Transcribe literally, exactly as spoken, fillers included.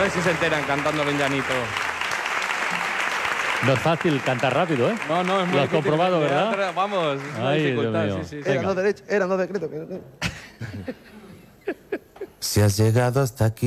ver si se enteran cantando Ven Llanito. No es fácil cantar rápido, ¿eh? No, no, es muy Lo has difícil. comprobado, ¿verdad? Teatro, vamos, es una Ay, Dios dificultad. mío. Sí, sí, sí. Eran Venga. dos derechos, eran dos decretos. Si has llegado hasta aquí.